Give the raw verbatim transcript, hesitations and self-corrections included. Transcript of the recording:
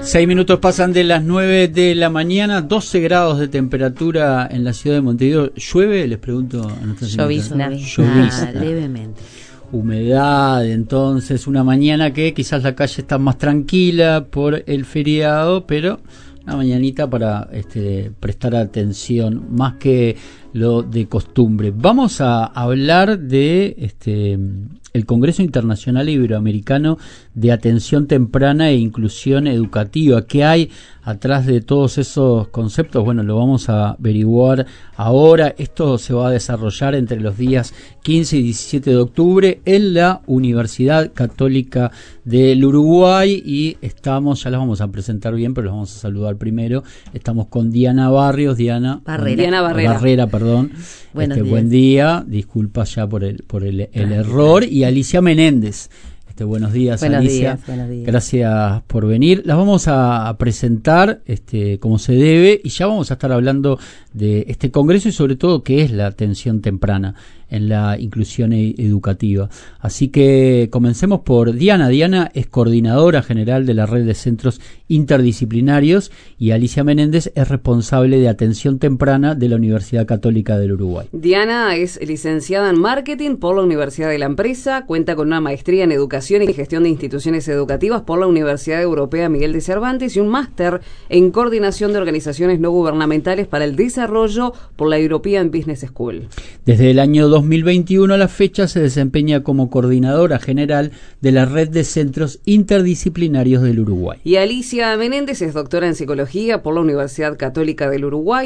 Seis minutos pasan de las nueve de la mañana, doce grados de temperatura en la ciudad de Montevideo. ¿Llueve? Les pregunto a nuestras Llovizna. Llovizna. Ah, levemente. Humedad, entonces una mañana que quizás la calle está más tranquila por el feriado, pero una mañanita para este, prestar atención más que lo de costumbre. Vamos a hablar de este el Congreso Internacional Iberoamericano de Atención Temprana e Inclusión Educativa. ¿Qué hay atrás de todos esos conceptos? Bueno, lo vamos a averiguar ahora. Esto se va a desarrollar entre los días quince y diecisiete de octubre en la Universidad Católica del Uruguay, y estamos, ya las vamos a presentar bien, pero los vamos a saludar primero. Estamos con Diana Barrios, Diana Barrera, Diana Barrera. Barrera, perdón. Buenos este, días. Buen día, disculpas ya por el por el, el error. Y Alicia Menéndez. Este, buenos días, buenos Alicia. Días, buenos días. Gracias por venir. Las vamos a presentar este, como se debe, y ya vamos a estar hablando de este congreso y sobre todo qué es la atención temprana en la inclusión e- educativa. Así que comencemos por Diana. Diana es coordinadora general de la red de centros interdisciplinarios, y Alicia Menéndez es responsable de atención temprana de la Universidad Católica del Uruguay. Diana es licenciada en marketing por la Universidad de la Empresa, cuenta con una maestría en educación y gestión de instituciones educativas por la Universidad Europea Miguel de Cervantes y un máster en coordinación de organizaciones no gubernamentales para el desarrollo por la European Business School. Desde el año dos mil veintiuno a la fecha se desempeña como coordinadora general de la red de centros interdisciplinarios del Uruguay. Y Alicia Menéndez es doctora en psicología por la Universidad Católica del Uruguay.